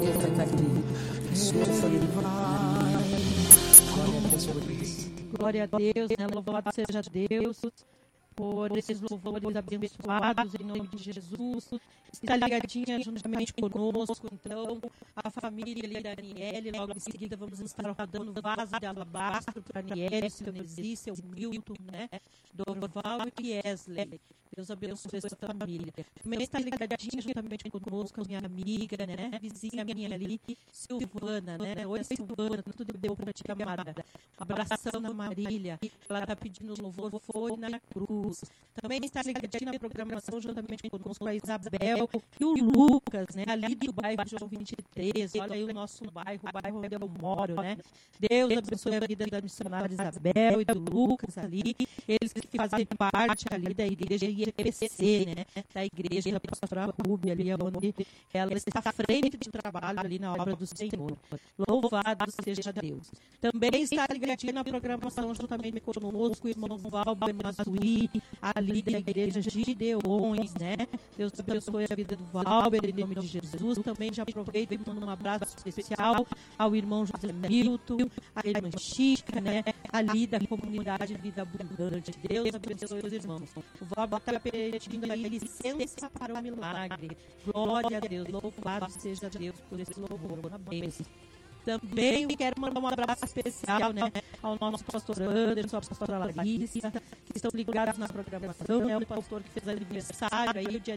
Glória a Deus, né? Louvado seja Deus por esses louvores abençoados em nome de Jesus. Está ligadinha juntamente conosco, então, a família ali da Aniele. Logo em seguida vamos estar rodando vaso de alabastro para a Aniele, seu Nesi, seu Milton, né? Dorval e Wesley. Deus abençoe essa família. Também está ligadinha juntamente conosco a minha amiga, né? Vizinha minha ali, Silvana, né? Oi, Silvana, tudo bem para ti, amada? Abração na Marília. Ela está pedindo louvor, foi na cruz. Também está ligadinha na programação juntamente conosco a Isabel e o Lucas, né? Ali do bairro João 23. Olha aí o nosso bairro, o bairro onde eu moro, né? Deus abençoe a vida da missionária Isabel e do Lucas ali. Eles que fazem parte ali da igreja IEPC, né? Da igreja da pastora Rúbia ali, onde ela está à frente de trabalho ali na obra do Senhor. Louvado seja Deus. Também está ligadinho na programação juntamente conosco o irmão Valber Mazui, ali da igreja Gideões, né? Deus abençoe a vida do Valber em nome de Jesus. Também já aproveito e mando um abraço especial ao irmão José Milton, à irmã Chica, né? Ali da comunidade Vida Abundante. Deus abençoe os irmãos. O Valber está pedindo aí licença para o milagre. Glória a Deus. Louvado seja Deus por esse louvor. Amém. Também quero mandar um abraço especial, né, ao nosso pastor Anderson, à pastora Larissa, que estão ligados na programação, né, o pastor que fez aniversário aí, o dia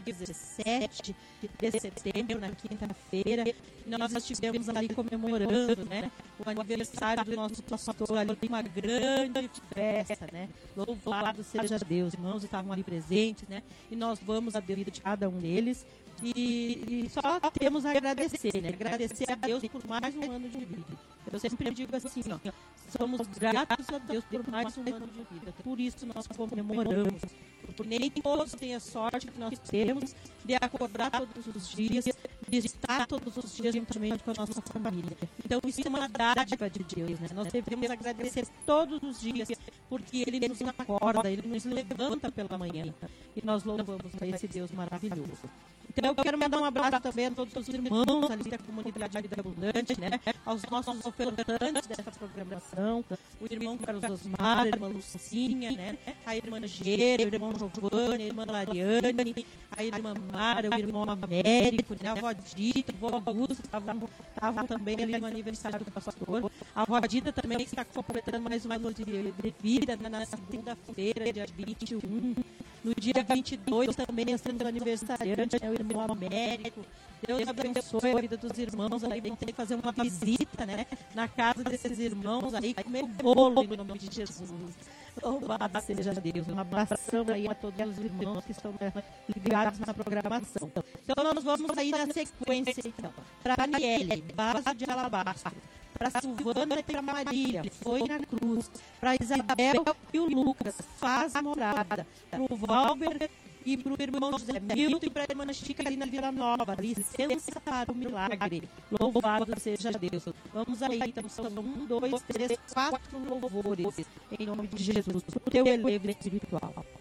17 de setembro, na quinta-feira, e nós estivemos ali comemorando, né, o aniversário do nosso pastor ali, uma grande festa, né, louvado seja Deus, irmãos estavam ali presentes, né, e nós vamos a devido de cada um deles, e só temos a agradecer, né? Agradecer a Deus por mais um ano de vida. Eu sempre digo assim, ó, somos gratos a Deus por mais um ano de vida. Por isso nós comemoramos. Porque nem todos têm a sorte que nós temos de acordar todos os dias, de estar todos os dias juntamente com a nossa família. Então isso é uma dádiva de Deus, né? Nós devemos agradecer todos os dias, porque Ele nos acorda, Ele nos levanta pela manhã. E nós louvamos a esse Deus maravilhoso. Então eu quero mandar um abraço também a todos os irmãos ali da comunidade Vida Abundante, né? Aos nossos ofertantes dessa programação, o irmão Carlos Osmar, a irmã Lucinha, né? A irmã Gera, o irmão Giovanni, a irmã Lariane, a irmã Mara, o irmão Américo, né? A avó Dita, o avô Augusto, estavam também ali no aniversário do pastor. A avó Dita também está completando mais uma noite de vida, né? Na segunda-feira, dia 21. No dia 22 também estamos aniversariante, é o irmão Américo. Deus abençoe a vida dos irmãos. Aí vão ter que fazer uma visita, né? Na casa desses irmãos aí, comer bolo em nome de Jesus. Louvado seja Deus. Um abração aí a todos os irmãos que estão ligados na programação. Então nós vamos aí na sequência, então. Para a Aniele, vaso de alabastro. Para a Silvana e para a Marília, foi na cruz. Para a Isabel e o Lucas, faz a morada. Para o Valber e para o irmão José Milton e para a irmã Chica ali na Vila Nova. Licença para o milagre. Louvado seja Deus. Vamos aí, então, são 1, 2, 3, 4 louvores. Em nome de Jesus, o teu elevo espiritual.